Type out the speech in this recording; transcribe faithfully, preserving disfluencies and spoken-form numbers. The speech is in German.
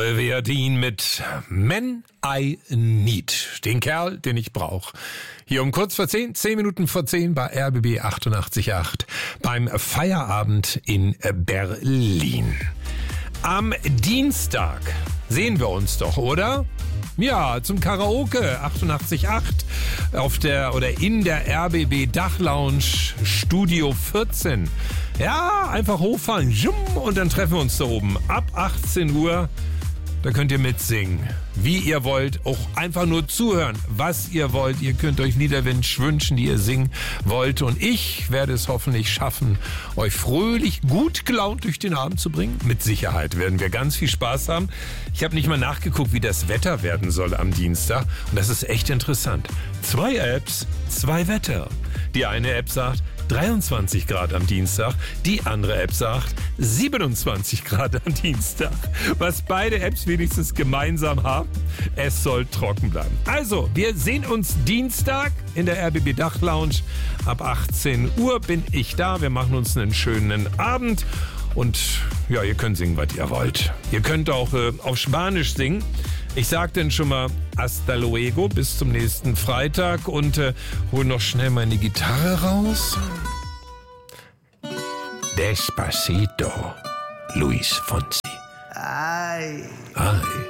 Verdien mit Men I Need. Den Kerl, den ich brauche. Hier um kurz vor zehn, zehn Minuten vor zehn bei R B B achtundachtzig Komma acht beim Feierabend in Berlin. Am Dienstag sehen wir uns doch, oder? Ja, zum Karaoke achtundachtzig Komma acht auf der oder in der R B B Dachlounge Studio vierzehn. Ja, einfach hochfahren und dann treffen wir uns da oben ab achtzehn Uhr. Da könnt ihr mitsingen, wie ihr wollt, auch einfach nur zuhören, was ihr wollt. Ihr könnt euch Lieder wünschen, die ihr singen wollt. Und ich werde es hoffentlich schaffen, euch fröhlich, gut gelaunt durch den Abend zu bringen. Mit Sicherheit werden wir ganz viel Spaß haben. Ich habe nicht mal nachgeguckt, wie das Wetter werden soll am Dienstag. Und das ist echt interessant. Zwei Apps, zwei Wetter. Die eine App sagt dreiundzwanzig Grad am Dienstag, die andere App sagt siebenundzwanzig Grad am Dienstag. Was beide Apps wenigstens gemeinsam haben, es soll trocken bleiben. Also, wir sehen uns Dienstag in der R B B Dachlounge. Ab achtzehn Uhr bin ich da. Wir machen uns einen schönen Abend. Und ja, ihr könnt singen, was ihr wollt. Ihr könnt auch äh, auf Spanisch singen. Ich sag denn schon mal hasta luego, bis zum nächsten Freitag und äh, hol noch schnell meine Gitarre raus. Despacito, Luis Fonsi. Ay. Ay.